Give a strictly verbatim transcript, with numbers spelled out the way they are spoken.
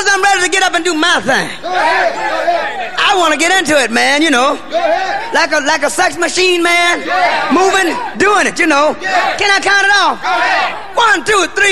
I'm ready to get up and do my thing. Go ahead. Go ahead. I want to get into it, man, you know. Go ahead. Like a like a sex machine, man. Yeah. Moving, doing it, you know. Yeah. Can I count it off? Go ahead. One, two, three.